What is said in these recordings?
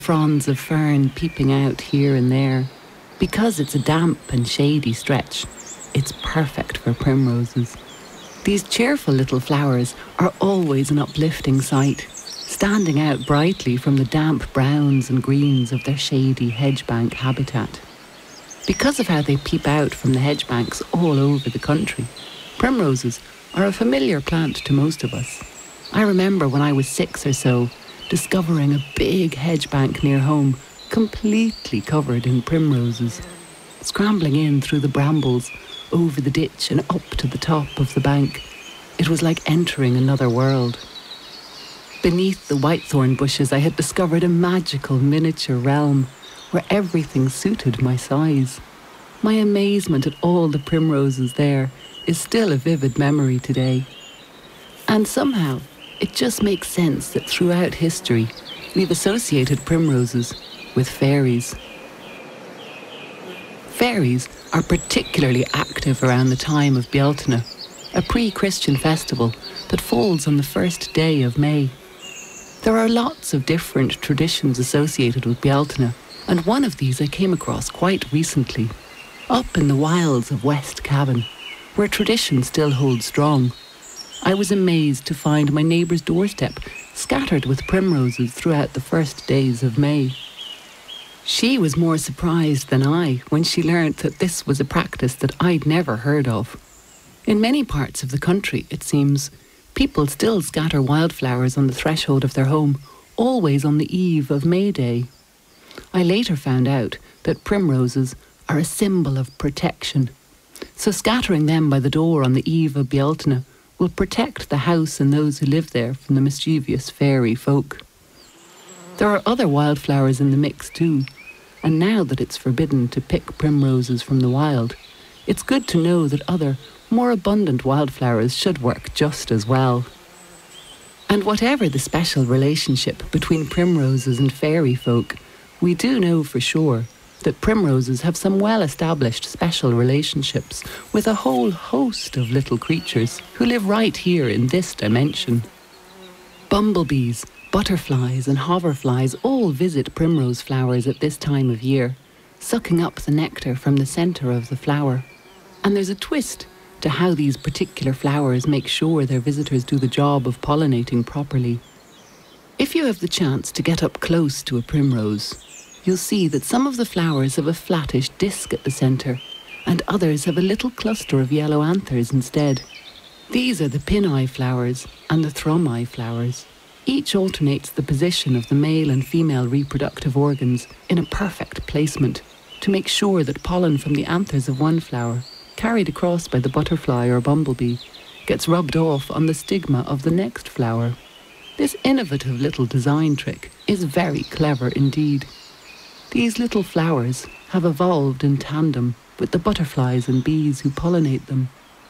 fronds of fern peeping out here and there. Because it's a damp and shady stretch, it's perfect for primroses. These cheerful little flowers are always an uplifting sight, standing out brightly from the damp browns and greens of their shady hedgebank habitat. Because of how they peep out from the hedgebanks all over the country, primroses are a familiar plant to most of us. I remember when I was 6 or so, discovering a big hedgebank near home, completely covered in primroses. Scrambling in through the brambles, over the ditch and up to the top of the bank, it was like entering another world. Beneath the whitethorn bushes I had discovered a magical miniature realm where everything suited my size. My amazement at all the primroses there is still a vivid memory today. And somehow, it just makes sense that throughout history, we've associated primroses with fairies. Fairies are particularly active around the time of Bealtaine, a pre-Christian festival that falls on the first day of May. There are lots of different traditions associated with Bealtaine, and one of these I came across quite recently, up in the wilds of West Cavan, where tradition still holds strong. I was amazed to find my neighbour's doorstep scattered with primroses throughout the first days of May. She was more surprised than I when she learnt that this was a practice that I'd never heard of. In many parts of the country, it seems, people still scatter wildflowers on the threshold of their home, always on the eve of May Day. I later found out that primroses are a symbol of protection, so scattering them by the door on the eve of Bealtaine will protect the house and those who live there from the mischievous fairy folk. There are other wildflowers in the mix too, and now that it's forbidden to pick primroses from the wild, it's good to know that other, more abundant wildflowers should work just as well. And whatever the special relationship between primroses and fairy folk, we do know for sure that primroses have some well-established special relationships with a whole host of little creatures who live right here in this dimension. Bumblebees, butterflies and hoverflies all visit primrose flowers at this time of year, sucking up the nectar from the centre of the flower. And there's a twist to how these particular flowers make sure their visitors do the job of pollinating properly. If you have the chance to get up close to a primrose, you'll see that some of the flowers have a flattish disc at the centre, and others have a little cluster of yellow anthers instead. These are the pin-eye flowers and the thrum-eye flowers. Each alternates the position of the male and female reproductive organs in a perfect placement to make sure that pollen from the anthers of one flower, carried across by the butterfly or bumblebee, gets rubbed off on the stigma of the next flower. This innovative little design trick is very clever indeed. These little flowers have evolved in tandem with the butterflies and bees who pollinate them.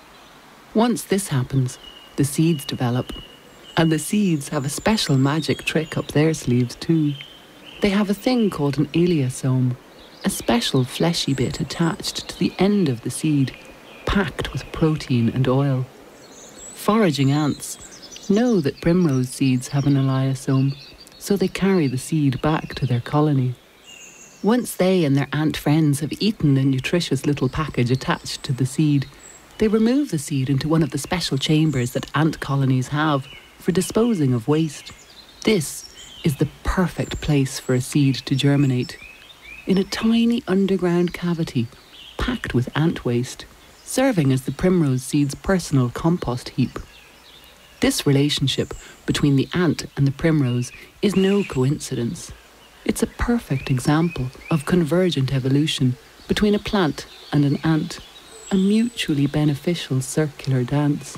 Once this happens, the seeds develop. And the seeds have a special magic trick up their sleeves too. They have a thing called an elaeosome, a special fleshy bit attached to the end of the seed, packed with protein and oil. Foraging ants know that primrose seeds have an elaeosome, so they carry the seed back to their colony. Once they and their ant friends have eaten the nutritious little package attached to the seed, they remove the seed into one of the special chambers that ant colonies have for disposing of waste. This is the perfect place for a seed to germinate, in a tiny underground cavity packed with ant waste, serving as the primrose seed's personal compost heap. This relationship between the ant and the primrose is no coincidence. It's a perfect example of convergent evolution between a plant and an ant, a mutually beneficial circular dance.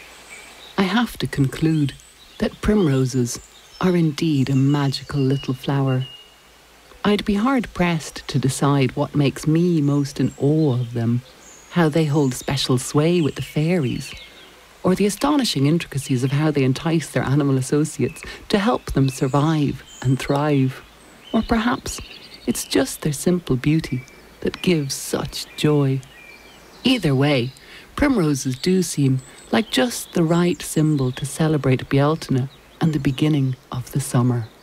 I have to conclude that primroses are indeed a magical little flower. I'd be hard-pressed to decide what makes me most in awe of them, how they hold special sway with the fairies, or the astonishing intricacies of how they entice their animal associates to help them survive and thrive. Or perhaps it's just their simple beauty that gives such joy. Either way, primroses do seem like just the right symbol to celebrate Bealtaine and the beginning of the summer.